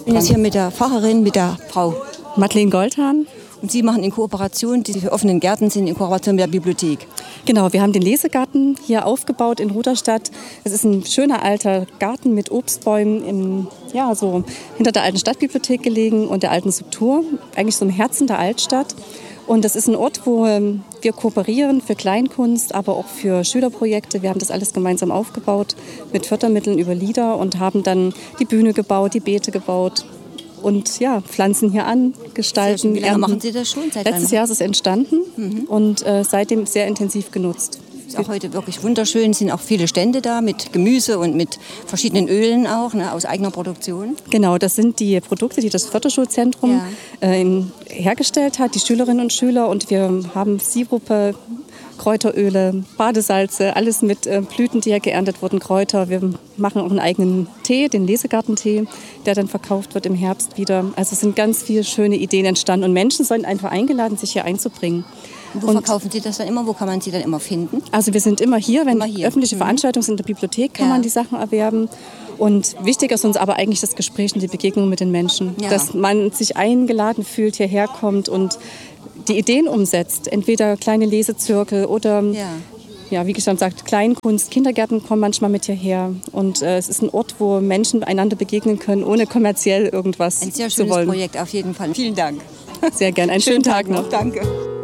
bin jetzt hier mit der Pfarrerin, mit der Frau Madeleine Goldhahn. Und Sie machen in Kooperation, diese offenen Gärten sind in Kooperation mit der Bibliothek. Genau, wir haben den Lesegarten hier aufgebaut in Rudolstadt. Es ist ein schöner alter Garten mit Obstbäumen so hinter der alten Stadtbibliothek gelegen und der alten Subtur, eigentlich so im Herzen der Altstadt. Und das ist ein Ort, wo wir kooperieren für Kleinkunst, aber auch für Schülerprojekte. Wir haben das alles gemeinsam aufgebaut mit Fördermitteln über Lieder und haben dann die Bühne gebaut, die Beete gebaut. Und pflanzen hier an, gestalten. Wie lange machen Sie das schon? Letztes Jahr ist es entstanden und seitdem sehr intensiv genutzt. Ist auch heute wirklich wunderschön, sind auch viele Stände da mit Gemüse und mit verschiedenen Ölen auch, aus eigener Produktion. Genau, das sind die Produkte, die das Förderschulzentrum hergestellt hat, die Schülerinnen und Schüler. Und wir haben Sirupe, Kräuteröle, Badesalze, alles mit Blüten, die ja geerntet wurden, Kräuter. Wir machen auch einen eigenen Tee, den Lesegartentee, der dann verkauft wird im Herbst wieder. Also es sind ganz viele schöne Ideen entstanden und Menschen sind einfach eingeladen, sich hier einzubringen. Wo verkaufen Sie das dann immer? Wo kann man Sie dann immer finden? Also wir sind immer hier, wenn öffentliche Veranstaltungen sind in der Bibliothek, kann man die Sachen erwerben. Und wichtig ist uns aber eigentlich das Gespräch und die Begegnung mit den Menschen. Ja. Dass man sich eingeladen fühlt, hierher kommt und die Ideen umsetzt. Entweder kleine Lesezirkel oder, wie gesagt sagt, Kleinkunst. Kindergärten kommen manchmal mit hierher. Und es ist ein Ort, wo Menschen einander begegnen können, ohne kommerziell irgendwas zu wollen. Ein sehr schönes Projekt auf jeden Fall. Vielen Dank. Sehr gerne. Einen schönen Tag noch. Danke.